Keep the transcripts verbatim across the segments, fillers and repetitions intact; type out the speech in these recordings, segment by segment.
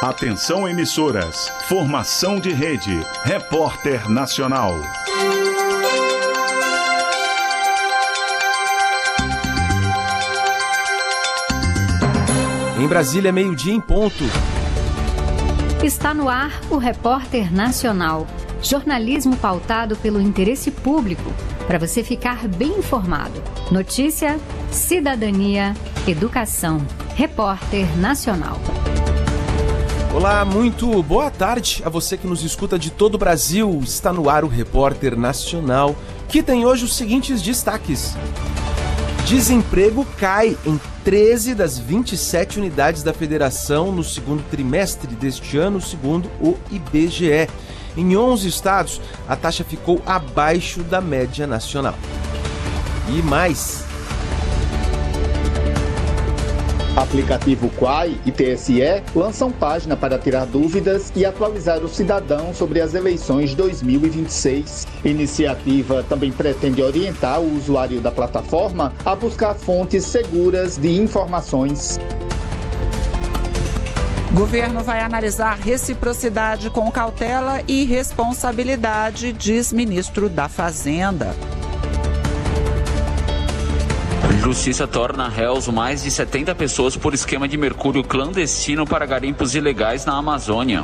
Atenção emissoras, formação de rede, Repórter Nacional. Em Brasília, meio-dia em ponto. Está no ar o Repórter Nacional. Jornalismo pautado pelo interesse público, para você ficar bem informado. Notícia, cidadania, educação. Repórter Nacional. Olá, muito boa tarde a você que nos escuta de todo o Brasil. Está no ar o Repórter Nacional, que tem hoje os seguintes destaques. Desemprego cai em treze das vinte e sete unidades da federação no segundo trimestre deste ano, segundo o I B G E. Em onze estados, a taxa ficou abaixo da média nacional. E mais... Aplicativo Quai e T S E lançam página para tirar dúvidas e atualizar o cidadão sobre as eleições dois mil e vinte e seis. Iniciativa também pretende orientar o usuário da plataforma a buscar fontes seguras de informações. Governo vai analisar reciprocidade com cautela e responsabilidade, diz ministro da Fazenda. Justiça torna réus mais de setenta pessoas por esquema de mercúrio clandestino para garimpos ilegais na Amazônia.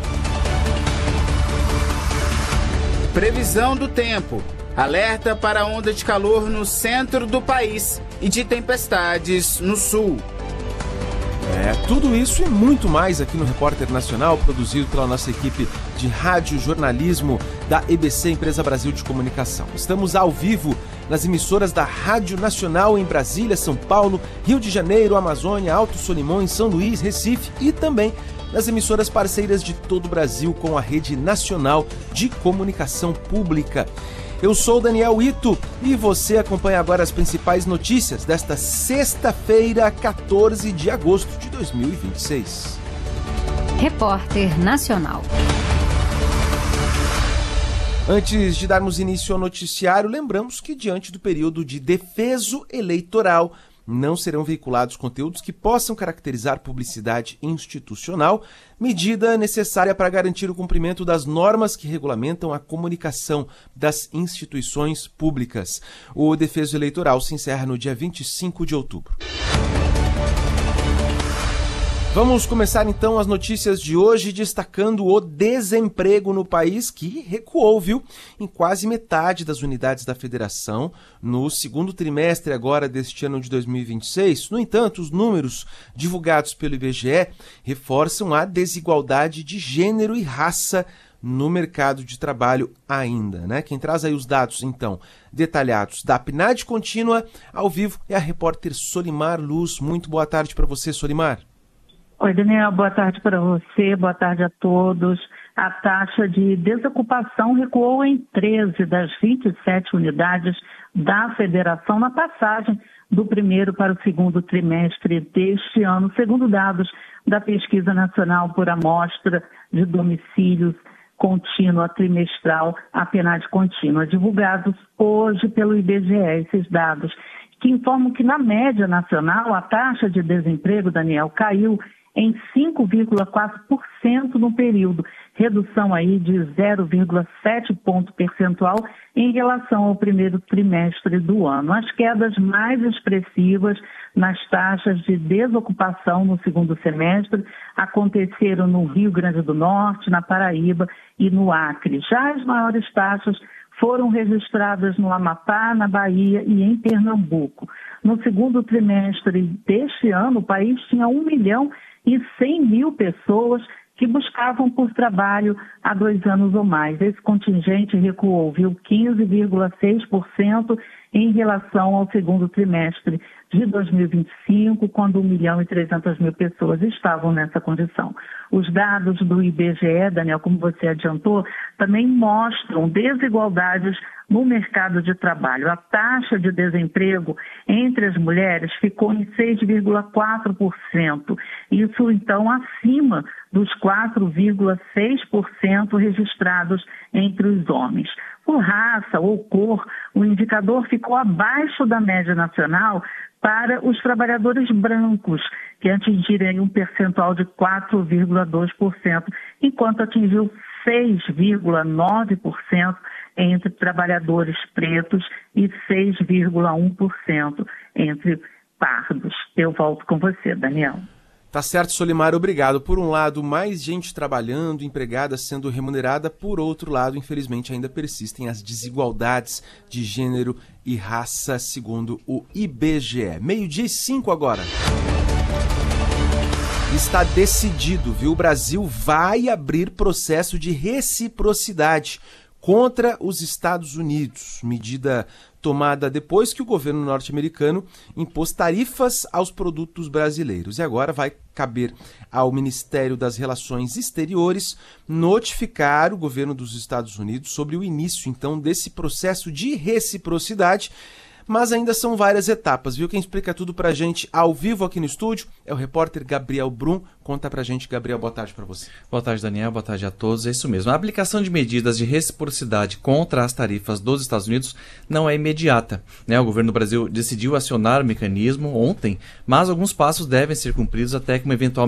Previsão do tempo. Alerta para onda de calor no centro do país e de tempestades no sul. É, tudo isso e muito mais aqui no Repórter Nacional, produzido pela nossa equipe de rádio jornalismo da E B C, Empresa Brasil de Comunicação. Estamos ao vivo nas emissoras da Rádio Nacional em Brasília, São Paulo, Rio de Janeiro, Amazônia, Alto Solimões, São Luís, Recife e também nas emissoras parceiras de todo o Brasil com a Rede Nacional de Comunicação Pública. Eu sou Daniel Ito e você acompanha agora as principais notícias desta sexta-feira, quatorze de agosto de dois mil e vinte e seis. Repórter Nacional. Antes de darmos início ao noticiário, lembramos que diante do período de defeso eleitoral, não serão veiculados conteúdos que possam caracterizar publicidade institucional, medida necessária para garantir o cumprimento das normas que regulamentam a comunicação das instituições públicas. O defeso eleitoral se encerra no dia vinte e cinco de outubro. Vamos começar então as notícias de hoje destacando o desemprego no país, que recuou, viu, em quase metade das unidades da federação no segundo trimestre agora deste ano de dois mil e vinte e seis. No entanto, os números divulgados pelo I B G E reforçam a desigualdade de gênero e raça no mercado de trabalho ainda, né? Quem traz aí os dados, então, detalhados da P N A D Contínua, ao vivo, é a repórter Solimar Luz. Muito boa tarde para você, Solimar. Oi, Daniel, boa tarde para você, boa tarde a todos. A taxa de desocupação recuou em treze das vinte e sete unidades da federação na passagem do primeiro para o segundo trimestre deste ano, segundo dados da Pesquisa Nacional por Amostra de Domicílios Contínua Trimestral, a P N A D Contínua, divulgados hoje pelo I B G E, esses dados, que informam que na média nacional a taxa de desemprego, Daniel, caiu em cinco vírgula quatro por cento no período, redução aí de zero vírgula sete ponto percentual em relação ao primeiro trimestre do ano. As quedas mais expressivas nas taxas de desocupação no segundo semestre aconteceram no Rio Grande do Norte, na Paraíba e no Acre. Já as maiores taxas foram registradas no Amapá, na Bahia e em Pernambuco. No segundo trimestre deste ano, o país tinha um milhão e cem mil pessoas que buscavam por trabalho há dois anos ou mais. Esse contingente recuou, viu, quinze vírgula seis por cento em relação ao segundo trimestre de dois mil e vinte e cinco, quando um milhão e trezentas mil pessoas estavam nessa condição. Os dados do I B G E, Daniel, como você adiantou, também mostram desigualdades no mercado de trabalho. A taxa de desemprego entre as mulheres ficou em seis vírgula quatro por cento. Isso, então, acima dos quatro vírgula seis por cento registrados entre os homens. Por raça ou cor, o indicador ficou abaixo da média nacional para os trabalhadores brancos, que atingiram um percentual de quatro vírgula dois por cento, enquanto atingiu seis vírgula nove por cento entre trabalhadores pretos e seis vírgula um por cento entre pardos. Eu volto com você, Daniel. Tá certo, Solimar, obrigado. Por um lado, mais gente trabalhando, empregada sendo remunerada. Por outro lado, infelizmente, ainda persistem as desigualdades de gênero e raça, segundo o I B G E. Meio-dia e cinco agora. Está decidido, viu? O Brasil vai abrir processo de reciprocidade contra os Estados Unidos, medida tomada depois que o governo norte-americano impôs tarifas aos produtos brasileiros. E agora vai caber ao Ministério das Relações Exteriores notificar o governo dos Estados Unidos sobre o início, então, desse processo de reciprocidade. Mas ainda são várias etapas, viu? Quem explica tudo pra gente ao vivo aqui no estúdio é o repórter Gabriel Brum. Conta pra gente, Gabriel, boa tarde pra você. Boa tarde, Daniel, boa tarde a todos. É isso mesmo. A aplicação de medidas de reciprocidade contra as tarifas dos Estados Unidos não é imediata, né? O governo do Brasil decidiu acionar o mecanismo ontem, mas alguns passos devem ser cumpridos até que uma eventual